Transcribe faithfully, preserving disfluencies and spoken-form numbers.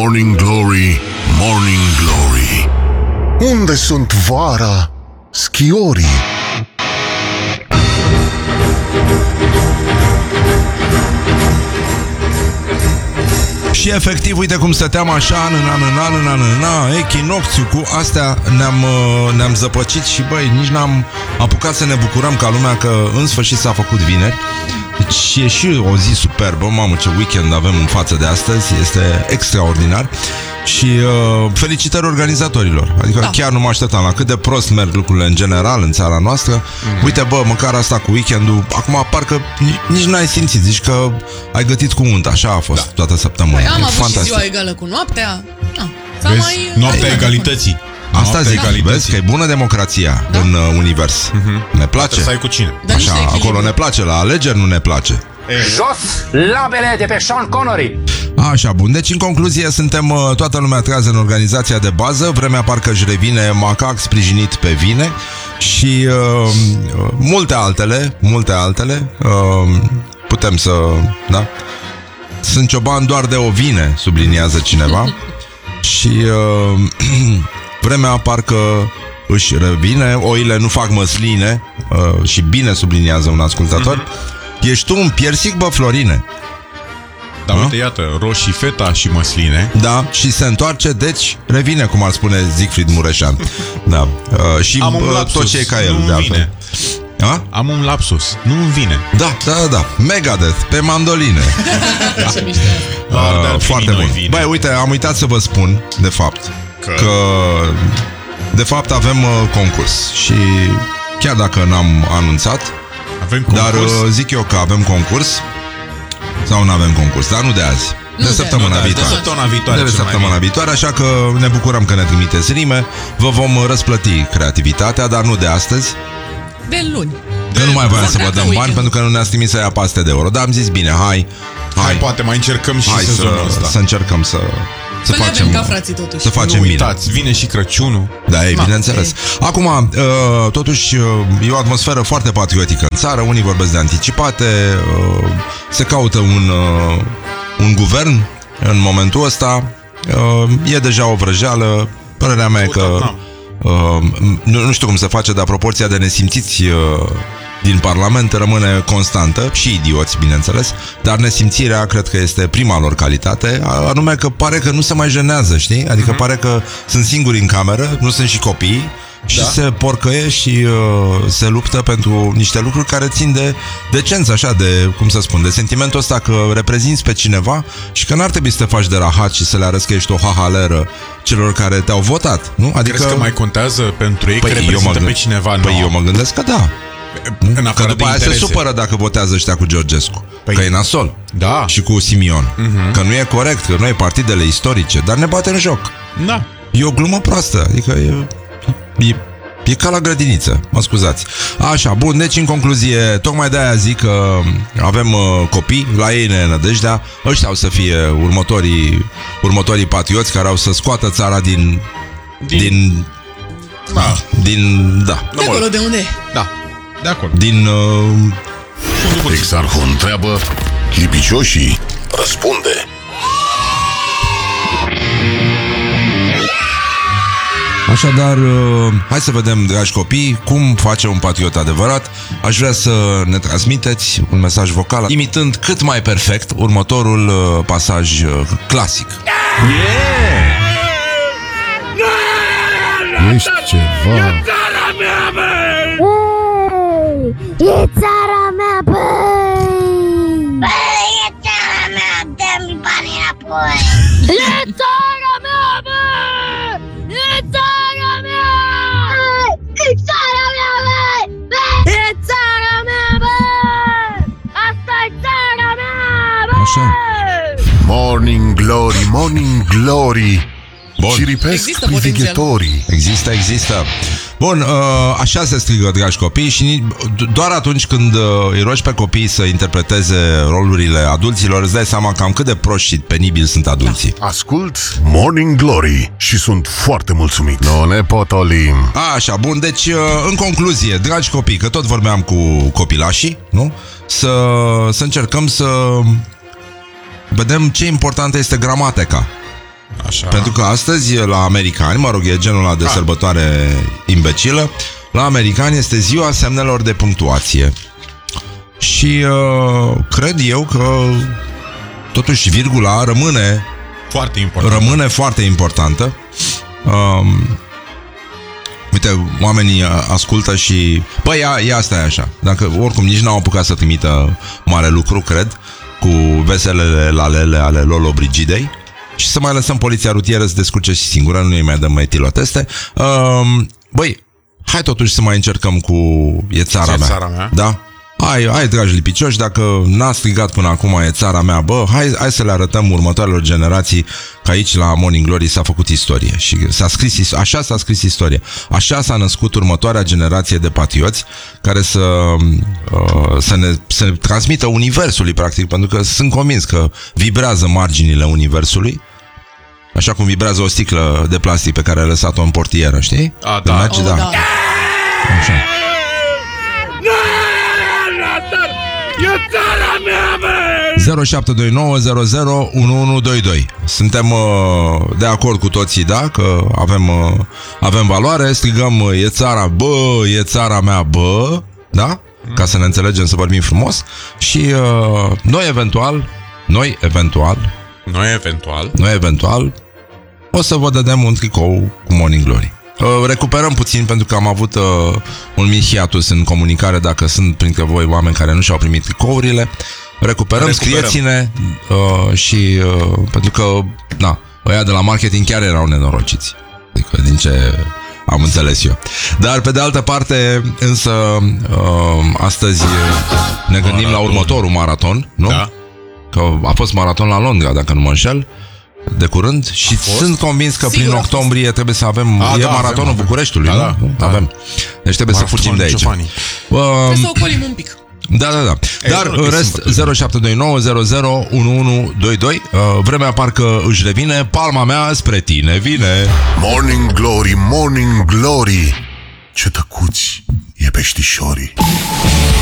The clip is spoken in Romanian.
Morning Glory, Morning Glory, unde sunt vara schiorii? Și efectiv, uite cum stăteam așa, în an, în an, în an, în an, echinocțiu, cu astea ne-am, ne-am zăpăcit și băi, nici n-am apucat să ne bucurăm ca lumea că în sfârșit s-a făcut vineri. Deci e și o zi superbă, mamă ce weekend avem în față de astăzi, este extraordinar. Și uh, felicitări organizatorilor. Adică da. Chiar nu mă așteptam la cât de prost merg lucrurile în general în țara noastră. mm. Uite bă, măcar asta cu weekendul, acum parcă nici, nici n-ai simțit. Zici că ai gătit cu unt. Așa a fost da. toată săptămâna. Păi am avut fantastic. și ziua egală cu noaptea. Da. Mai... Noaptea egalității. Asta zic, vezi că e bună democrația da? în uh, univers. uh-huh. Ne place. Să ai cu cine. Așa, acolo ne place, la alegeri nu ne place. Jos labele de pe Sean Connery. Așa, bun, deci în concluzie suntem uh, toată lumea trează în organizația de bază. Vremea parcă își revine, macac sprijinit pe vine. Și uh, multe altele, multe altele uh, putem să, da? Sunt cioban doar de ovine, subliniază cineva. Și uh, vremea parcă își revine, oile nu fac măsline, uh, și bine subliniază un ascultător. Mm-hmm. Ești tu un piersic, bă, Florine? Da, uite, iată, roșii, feta și măsline. Da, și se întoarce, deci revine, cum ar spune Siegfried Mureșan. Da, uh, și uh, tot ce e ca el, de altfel. A? Am un lapsus, nu-mi vine. Da, da, da, Megadeth, pe mandoline. Ce mișto. uh, Foarte bun. Băi, uite, am uitat să vă spun, de fapt, că, că de fapt avem uh, concurs. Și chiar dacă n-am anunțat, avem concurs? Dar uh, zic eu că avem concurs. Sau nu avem concurs, dar nu de azi. Nu de, de săptămâna nu, viitoare. De săptămâna viitoare. De săptămâna viitoare, așa că ne bucurăm că ne trimiteți rime. Vă vom răsplăti creativitatea, dar nu de astăzi. De luni. Că de nu mai voiam să vă dăm bani weekend. pentru că nu ne-ați trimis să ia paste de euro. Dar am zis bine, hai. Hai, hai poate mai încercăm și hai sezonul să, ăsta. să încercăm să Să Păi facem ca frații, totuși. Să facem nu bine. uitați, vine și Crăciunul. Da, e bineînțeles. Acum, uh, totuși, uh, e o atmosferă foarte patriotică în țară. Unii vorbesc de anticipate, uh, se caută un, uh, un guvern în momentul ăsta. uh, E deja o vrăjeală. Părerea mea e că uh, nu, nu știu cum se face, dar proporția de nesimțiți uh, din Parlament rămâne constantă. Și idioți, bineînțeles. Dar nesimțirea cred că este prima lor calitate. Anume că pare că nu se mai jenează, știi? Adică uh-huh. pare că sunt singuri în cameră, nu sunt și copii. Și da. se porcăie și uh, se luptă pentru niște lucruri care țin de decență, așa, de, cum să spun, de sentimentul ăsta că reprezinți pe cineva și că n-ar trebui să te faci de rahat și să le arăți că ești o hahaleră celor care te-au votat, nu? Adică... Crezi că mai contează pentru ei, păi, că reprezintă gând... pe cineva nou? Păi eu mă gândesc că da. În că după aia interese. Se supără dacă votează ăștia cu Georgescu, păi, că e nasol. Da. Și cu Simion. Uh-huh. Că nu e corect, că noi partidele istorice, dar ne bate în joc. Da. E o glumă proastă, adică e... E, e ca la grădiniță, mă scuzați. Așa, bun, deci în concluzie, tocmai de-aia zic că avem uh, copii, la ei ne nădejdea. Ăștia au să fie următorii Următorii patrioți care au să scoată țara din Din, din Da, din, da. De acolo de unde? Da, de acolo. Din uh... Exarhul întreabă, lipicioșii răspunde. Așadar, hai să vedem, dragi copii, cum face un patriot adevărat. Aș vrea să ne transmiteți un mesaj vocal imitând cât mai perfect următorul pasaj clasic. Yeah! Ești ceva... E țara mea, băi! E țara mea, băi! Băi, e țara mea, dă-mi banii înapoi! E țara mea, băi! E țara mea! E țara mea, băi! E țara mea, băi! Asta e țara mea, băi! Așa. Morning Glory, Morning Glory. Bun. Ciripesc privighetorii. Există, există. Bun, așa se strigă, dragi copii. Și doar atunci când îi rogi pe copii să interpreteze rolurile adulților, îți dai seama cam cât de proști și penibili sunt adulții. Ascult Morning Glory și sunt foarte mulțumit. Nu ne potolim. Așa, bun, deci în concluzie, dragi copii, că tot vorbeam cu copilașii, nu? Să, să încercăm să vedem ce importantă este gramatica. Așa. Pentru că astăzi, la americani, mă rog, e genul ăla de Ah. sărbătoare imbecilă, la americani este ziua semnelor de punctuație. Și uh, cred eu că totuși virgula rămâne Foarte important. rămâne foarte importantă. Um, uite, oamenii ascultă și băi, ia, ia asta e așa. Dacă oricum nici n-au apucat să trimită mare lucru, cred, cu veselele lalele ale Lolo Brigidei. Și să mai lăsăm poliția rutieră să descurce și singură, nu îi mai dăm etiloteste. Um, băi, hai totuși să mai încercăm cu E țara E mea. țara mea. Da? Hai, hai, dragi lipicioși, dacă n-a strigat până acum E țara mea, bă, hai, hai să le arătăm următoarelor generații că aici la Morning Glory s-a făcut istorie și s-a scris, așa s-a scris istoria. Așa s-a născut următoarea generație de patrioți care să, uh, să, ne, să ne transmită universului, practic, pentru că sunt convins că vibrează marginile universului, așa cum vibrează o sticlă de plastic pe care a lăsat-o în portieră, știi? A, Când da. mergi, Oh, da. da. Așa. zero șapte doi nouă zero zero unu unu doi doi. Suntem uh, de acord cu toții, da? Că avem, uh, avem valoare. Strigăm uh, e țara, bă, e țara mea, bă, da? Ca să ne înțelegem, să vorbim frumos. Și uh, noi eventual Noi eventual Noi eventual Noi eventual o să vă dădem un tricou cu Morning Glory. Uh, recuperăm puțin pentru că am avut uh, un mic hiatus în comunicare. Dacă sunt printre voi oameni care nu și-au primit tricourile, recuperăm, Recuperăm. scrieți-ne uh, și uh, pentru că na, ăia de la marketing chiar erau nenorociți, adică din ce am înțeles eu. Dar pe de altă parte însă uh, astăzi ne gândim Maraton. la următorul maraton, nu? Da. Că a fost maraton la Londra, dacă nu mă înșel, de curând. Și sunt convins că Sigur prin a fost. octombrie trebuie să avem A, e da, maratonul avem, Bucureștiului, da, nu? da, Nu? da. Avem. Deci trebuie să Maraton fugim de aici. Giovanni. Uh, Trebuie să ocolim un pic. da, da, da. Ei, Dar nu, că în e rest sâmbătă. zero șapte doi nouă zero zero unu unu doi doi. uh, Vremea parcă își revine. Palma mea spre tine vine. Morning Glory, Morning Glory, ce tăcuți e peștișorii.